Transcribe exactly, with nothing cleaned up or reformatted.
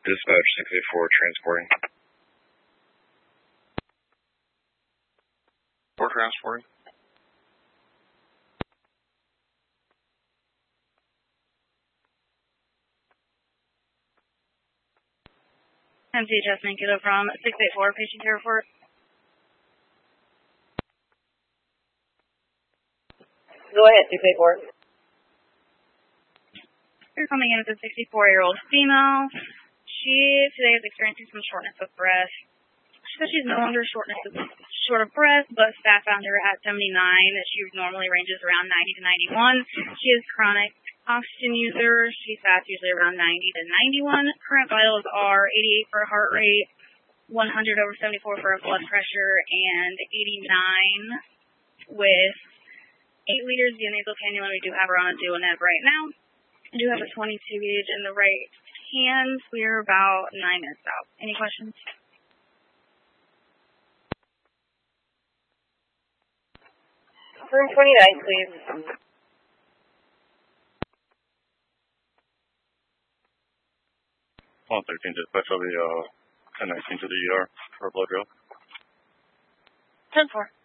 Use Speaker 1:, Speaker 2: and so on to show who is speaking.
Speaker 1: Dispatch six eight four transporting.
Speaker 2: four transporting.
Speaker 3: M C adjustment, kilo from six eight four, patient care report.
Speaker 4: Go ahead, six eight four.
Speaker 3: You're coming in with a sixty-four-year-old female. She today is experiencing some shortness of breath. She said she's no longer shortness of, short of breath, but staff found her at seventy-nine, that she normally ranges around ninety to ninety-one. She is chronic oxygen user. She fats usually around ninety to ninety-one. Current vitals are eighty-eight for heart rate, one hundred over seventy-four for blood pressure, and eighty-nine with eight liters via nasal cannula. We do have her on a Duonev right now. We do have a twenty-two gauge in the right hand. We're about nine minutes out. Any questions?
Speaker 4: Room twenty-nine, please.
Speaker 2: one thirteen, dispatch will be uh, ten nineteen to the E R for a blood draw.
Speaker 3: ten four.